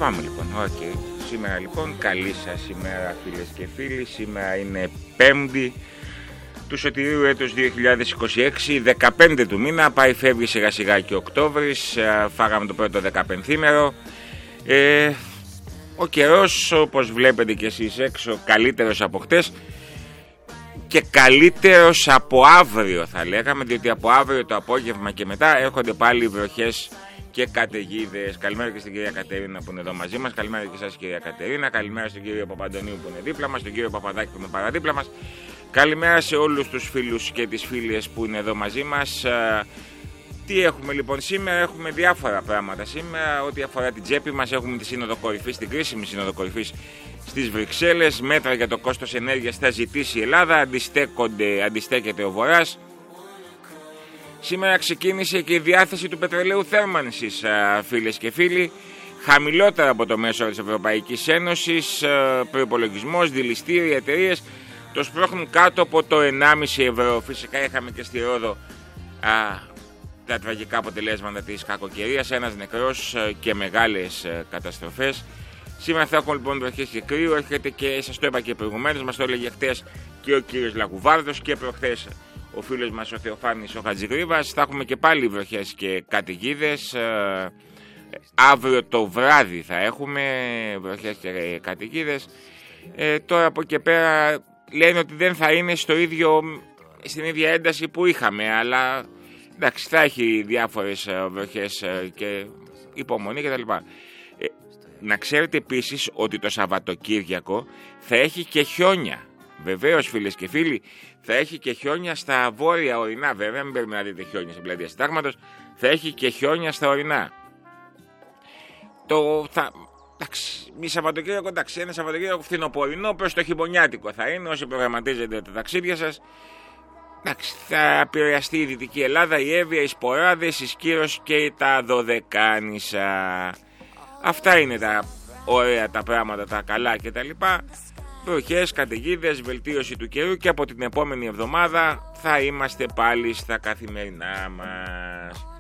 πάμε λοιπόν. Okay. Σήμερα λοιπόν, καλή σας ημέρα φίλες και φίλοι. Σήμερα είναι 5η του Σωτηρίου έτος 2026, 15 του μήνα. Πάει φεύγει σιγά σιγά και Οκτώβρης. Φάγαμε το πρώτο 15ήμερο. Ο καιρός, όπως βλέπετε και εσείς έξω, καλύτερος από χτες και καλύτερος από αύριο θα λέγαμε, διότι από αύριο το απόγευμα και μετά έρχονται πάλι βροχές και καταιγίδες. Καλημέρα και στην κυρία Κατερίνα που είναι εδώ μαζί μας. Καλημέρα και εσάς κυρία Κατερίνα. Καλημέρα στον κύριο Παπαντονίου που είναι δίπλα μας, τον κύριο Παπαδάκη που είναι παραδίπλα μας. Καλημέρα σε όλους τους φίλους και τις φίλες που είναι εδώ μαζί μας. Τι έχουμε λοιπόν σήμερα? Έχουμε διάφορα πράγματα σήμερα. Ό,τι αφορά την τσέπη μας, έχουμε τη Σύνοδο Κορυφής, την κρίσιμη Σύνοδο Κορυφής στις Βρυξέλλες. Μέτρα για το κόστος ενέργειας θα ζητήσει η Ελλάδα. Αντιστέκεται ο Βορράς. Σήμερα ξεκίνησε και η διάθεση του πετρελαίου θέρμανσης, φίλες και φίλοι. Χαμηλότερα από το μέσο της Ευρωπαϊκής Ένωσης. Προϋπολογισμός, δηληστήρια, εταιρείες το σπρώχνουν κάτω από το 1,5 ευρώ. Φυσικά είχαμε και στη Ρόδο τα τραγικά αποτελέσματα της κακοκαιρίας, ένας νεκρός και μεγάλες καταστροφές. Σήμερα θα έχουμε λοιπόν βροχές και κρύο. Έρχεται και, σας το είπα και προηγουμένως, μας το έλεγε χτες και ο κύριος Λαγουβάρδος και προχθές ο φίλος μας ο Θεοφάνης ο Χατζηγρίβας. Θα έχουμε και πάλι βροχές και καταιγίδες. Αύριο το βράδυ θα έχουμε βροχές και καταιγίδες. Τώρα από εκεί πέρα λένε ότι δεν θα είναι στην ίδια ένταση που είχαμε, αλλά εντάξει, θα έχει διάφορες βροχές και υπομονή κτλ. Να ξέρετε επίσης ότι το Σαββατοκύριακο θα έχει και χιόνια. Βεβαίως φίλες και φίλοι, θα έχει και χιόνια στα βόρεια ορεινά. Βέβαια, μην περιμένετε να δείτε χιόνια στην πλατεία Συντάγματος. Θα έχει και χιόνια στα ορεινά. Μη Σαββατοκύριακο, εντάξει, ένα Σαββατοκύριακο φθινοπορεινό προς το χειμωνιάτικο θα είναι. Όσοι προγραμματίζετε τα ταξίδια σας, εντάξει, θα επηρεαστεί η Δυτική Ελλάδα, η Εύβοια, οι Σποράδες, η Σκύρος και τα Δωδεκάνησα. Αυτά είναι τα ωραία τα πράγματα, τα καλά κτλ. Βροχές, καταιγίδες, βελτίωση του καιρού και από την επόμενη εβδομάδα θα είμαστε πάλι στα καθημερινά μας.